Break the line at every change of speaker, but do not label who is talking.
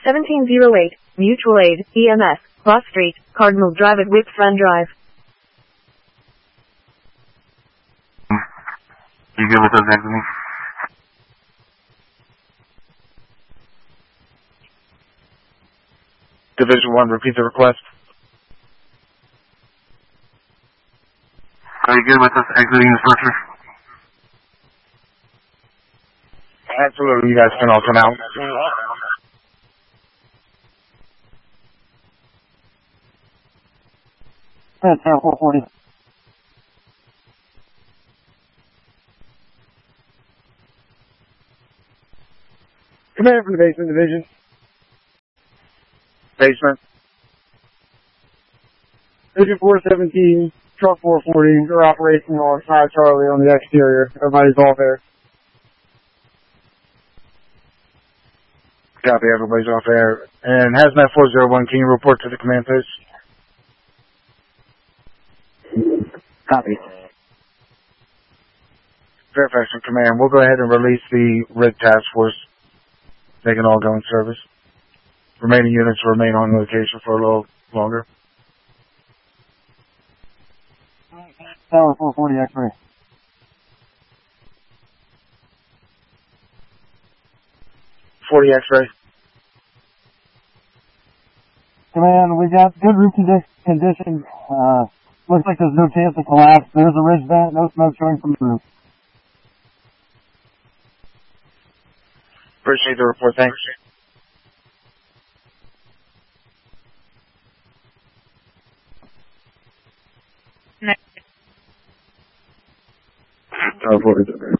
1708, Mutual Aid, EMS, Cross Street, Cardinal Drive at Whipfran Drive.
You good with those exiting?
Division 1, repeat the request.
Are you good with us exiting the structure?
Absolutely, you guys can all come out.
That's 440.
Command from the basement division. Basement. Division 417, truck 440, they're operating on 5 Charlie on the exterior. Everybody's all there. Copy, everybody's off there. And Hazmat 401, can you report to the command post?
Copy.
Fairfax from command, we'll go ahead and release the RIG task force. They can all go in service. Remaining units will remain on location for a little longer.
Tower 440 X-ray.
X-ray.
Command, we got good roof condition. Looks like there's no chance of collapse. There's a ridge vent, no smoke showing from the roof.
Appreciate the report, thanks.
Next.
Tower 40.